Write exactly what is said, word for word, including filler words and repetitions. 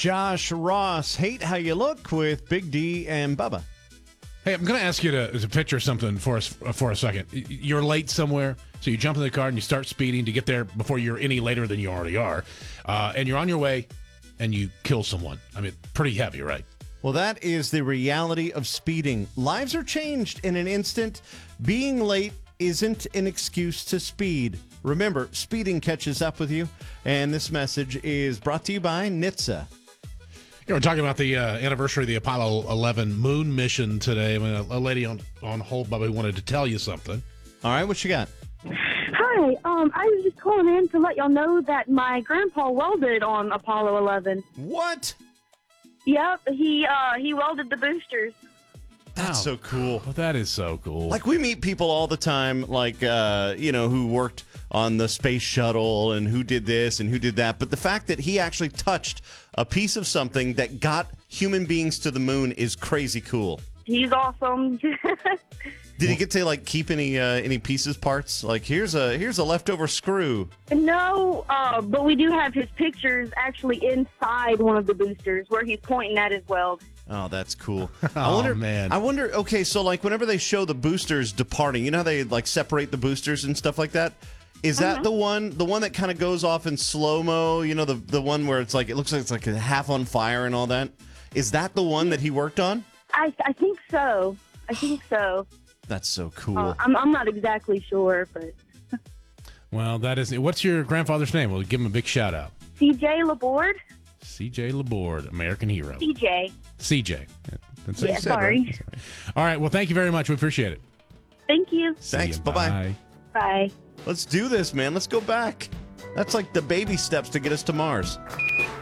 Josh Ross, Hate How You Look with Big D and Bubba. Hey, I'm going to ask you to, to picture something for us for a second. You're late somewhere, so you jump in the car and you start speeding to get there before you're any later than you already are. Uh, and you're on your way, and you kill someone. I mean, pretty heavy, right? Well, that is the reality of speeding. Lives are changed in an instant. Being late isn't an excuse to speed. Remember, speeding catches up with you. And this message is brought to you by N H T S A. Yeah, we're talking about the uh, anniversary of the Apollo eleven moon mission today. I mean, a, a lady on, on hold, Bubba, wanted to tell you something. All right, what you got? Hi, um, I was just calling in to let y'all know that my grandpa welded on Apollo eleven. What? Yep, he uh, he welded the boosters. That's Wow. so cool. Well, that is so cool. Like, we meet people all the time, like, uh, you know, who worked on the space shuttle and who did this and who did that. But the fact that he actually touched a piece of something that got human beings to the moon is crazy cool. He's awesome. Did he get to, like, keep any uh, any pieces, parts? Like, here's a here's a leftover screw. No, uh, but we do have his pictures actually inside one of the boosters where he's pointing at his weld. Oh, that's cool. I Oh, wonder, man. I wonder, okay, so, like, whenever they show the boosters departing, you know how they, like, separate the boosters and stuff like that? Is that Uh-huh. the one, the one that kind of goes off in slow-mo, you know, the, the one where it's like, it looks like it's like a half on fire and all that? Is that the one that he worked on? I I think so. I think so. That's so cool. Uh, I'm I'm not exactly sure, but Well, that is. What's your grandfather's name? We'll give him a big shout out. C J Laborde. C J Laborde, American hero. C J. C J. That's what Yeah, you said, sorry. right? All right. Well, thank you very much. We appreciate it. Thank you. See Thanks. you. Bye-bye. Bye. Bye. Let's do this, man. Let's go back. That's like the baby steps to get us to Mars.